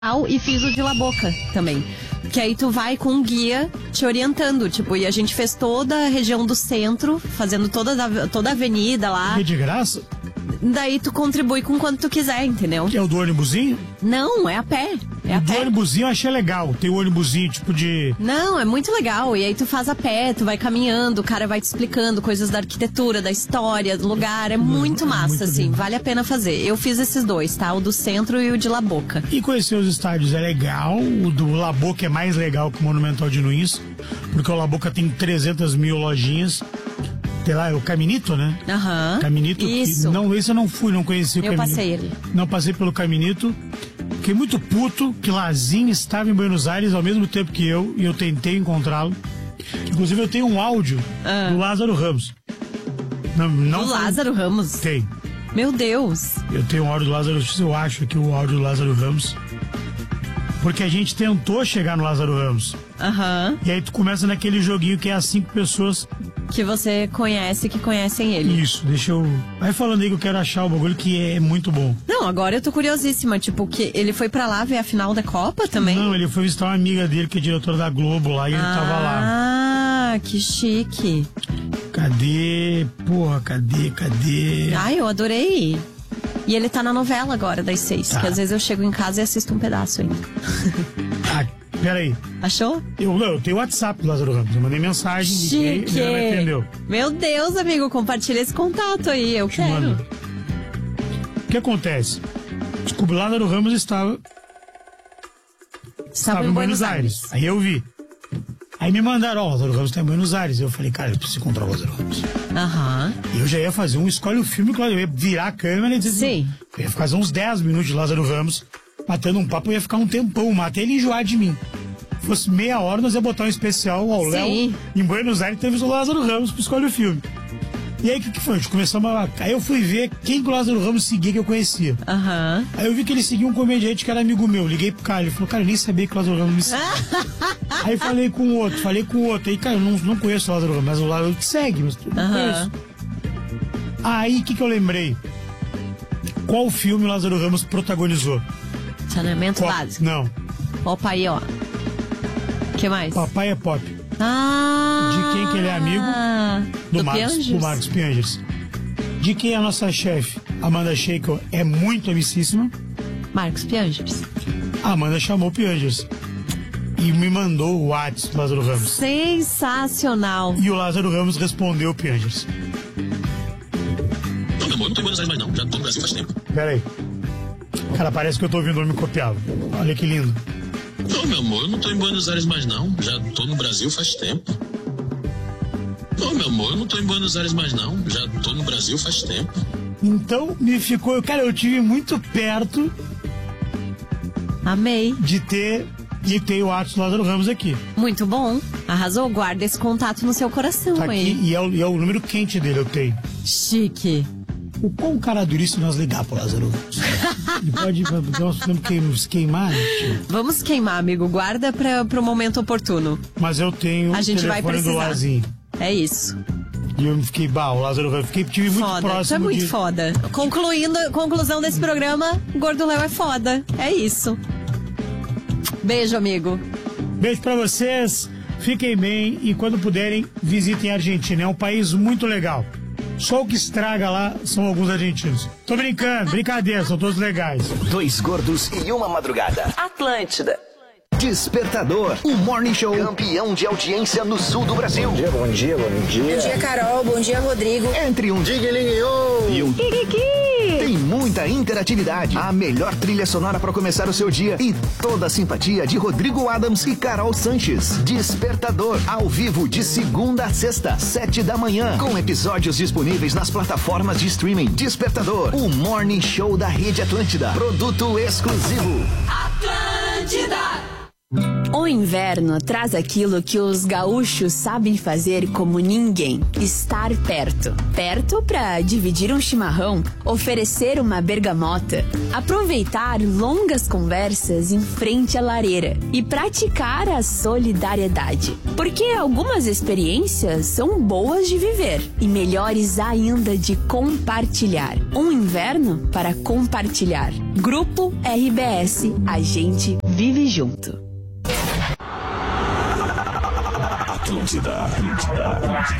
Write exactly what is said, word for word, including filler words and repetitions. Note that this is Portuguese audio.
E fiz o de La Boca também. Que aí tu vai com um guia te orientando, tipo, e a gente fez toda a região do centro, fazendo toda a, toda a avenida lá. E de graça? Daí tu contribui com quanto tu quiser, entendeu? Que é o do ônibusinho? Não, é a pé. É o a do pé. ônibusinho eu achei legal. Tem o ônibusinho tipo de... Não, é muito legal. E aí tu faz a pé, tu vai caminhando, o cara vai te explicando coisas da arquitetura, da história, do lugar. É muito massa, muito assim. Bem. Vale a pena fazer. Eu fiz esses dois, tá? O do centro e o de La Boca. E conhecer os estádios é legal. O do La Boca é mais legal que o Monumental de Nunes, porque o La Boca tem trezentas mil lojinhas. Tem lá, é o Caminito, né? Aham. Uhum. Caminito. Isso. Que, não, esse eu não fui, não conheci o eu Caminito. Eu passei ele. Não passei pelo Caminito. Fiquei muito puto que Lazinho estava em Buenos Aires ao mesmo tempo que eu, e eu tentei encontrá-lo. Inclusive eu tenho um áudio ah. do Lázaro Ramos. Não, não do foi... Lázaro Ramos? Tem. Meu Deus. Eu tenho um áudio do Lázaro, eu acho aqui o áudio do Lázaro Ramos. Porque a gente tentou chegar no Lázaro Ramos. Aham. E aí tu começa naquele joguinho que é as cinco pessoas... que você conhece, que conhecem ele. Isso, deixa eu... Vai falando aí que eu quero achar o bagulho que é muito bom. Não, agora eu tô curiosíssima, tipo, que ele foi pra lá ver a final da Copa também? Não, ele foi visitar uma amiga dele que é diretora da Globo lá e ele ah, tava lá. Ah, que chique. Cadê? Porra, cadê, cadê? Ai, eu adorei. E ele tá na novela agora, das seis, tá. Que às vezes eu chego em casa e assisto um pedaço ainda. Ah, peraí. Achou? Eu, não, eu tenho o WhatsApp do Lázaro Ramos. Eu mandei mensagem e ele não entendeu. Meu Deus, amigo, compartilha esse contato aí, eu Te quero. Mando. O que acontece? Desculpa, o Lázaro Ramos estava... Estava, estava em, em Buenos, Buenos Aires. Aires. Aí eu vi. Aí me mandaram, ó, o Lázaro Ramos está em Buenos Aires. Eu falei, cara, eu preciso encontrar o Lázaro Ramos. Aham. E eu já ia fazer um escolhe o filme, eu ia virar a câmera e dizer... Sim. Eu ia fazer uns dez minutos de Lázaro Ramos, batendo um papo, eu ia ficar um tempão, até ele enjoar de mim. Se fosse meia hora, nós ia botar um especial ao Léo em Buenos Aires, teve o Lázaro Ramos para escolher o filme. E aí, o que, que foi? A gente começou a... Aí eu fui ver quem que o Lázaro Ramos seguia que eu conhecia. Aham. Aí eu vi que ele seguia um comediante que era amigo meu. Liguei pro cara, ele falou, cara, eu nem sabia que o Lázaro Ramos me seguia. Aí falei com o outro, falei com o outro. Aí, cara, eu não, não conheço o Lázaro Ramos, mas o Lázaro te segue, mas eu não conheço. Aí, o que, que eu lembrei? Qual filme o Lázaro Ramos protagonizou? Saneamento Qual? Básico. Não. Opa aí, ó. O que mais? Papai é Pop. Ah! De quem que ele é amigo? Do, do Marcos, Piangers. do Marcos Piangers. De quem a nossa chefe, Amanda Sheikle, é muito amicíssima? Marcos Piangers. A Amanda chamou o Piangers. E me mandou o WhatsApp do Lázaro Ramos. Sensacional. E o Lázaro Ramos respondeu o Piangers. Não, meu amor, não tô em Buenos Aires mais não. Já tô no Brasil faz tempo. Pera aí. Cara, parece que eu tô ouvindo ele me copiar. Olha que lindo. Não, meu amor, eu não tô em Buenos Aires mais não. Já tô no Brasil faz tempo. Não, meu amor, eu não tô em Buenos Aires mais não. Já tô no Brasil faz tempo. Então, me ficou... Cara, eu tive muito perto... Amei. De ter... E ter o Atos Lázaro Ramos aqui. Muito bom. Arrasou. Guarda esse contato no seu coração, tá aí. Aqui, e, é o, e é o número quente dele, eu tenho. Chique. O quão cara duríssimo nós ligar pro Lázaro Ramos. Ele pode... Nós vamos queimar, gente. Vamos queimar, amigo. Guarda pra, pro momento oportuno. Mas eu tenho a gente o vai telefone precisar. do Lazinho. É isso. E eu fiquei, bah, o Lázaro Ramos, fiquei, tive muito foda. próximo. Isso é muito de... foda. Concluindo, conclusão desse programa, Gordo Léo é foda. É isso. Beijo, amigo. Beijo pra vocês. Fiquem bem e quando puderem, visitem a Argentina. É um país muito legal. Só o que estraga lá são alguns argentinos. Tô brincando, brincadeira, são todos legais. Dois gordos e uma madrugada. Atlântida. Despertador, o Morning Show campeão de audiência no sul do Brasil. Bom dia, bom dia, bom dia. Bom dia, Carol, bom dia, Rodrigo. Entre um Diguelinho e um Kikiki. Tem muita interatividade, a melhor trilha sonora para começar o seu dia e toda a simpatia de Rodrigo Adams e Carol Sanches. Despertador, ao vivo de segunda a sexta, sete da manhã, com episódios disponíveis nas plataformas de streaming. Despertador, o Morning Show da Rede Atlântida. Produto exclusivo. Atlântida. Oi. inverno traz aquilo que os gaúchos sabem fazer como ninguém: estar perto. Perto para dividir um chimarrão, oferecer uma bergamota, aproveitar longas conversas em frente à lareira e praticar a solidariedade. Porque algumas experiências são boas de viver e melhores ainda de compartilhar. Um inverno para compartilhar. Grupo R B S, a gente vive junto. Atlântida, Atlântida,